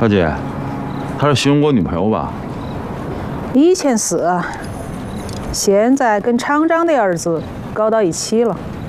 大姐，他是形容我女朋友吧？ 以前是，现在跟厂长的儿子搞到一起了。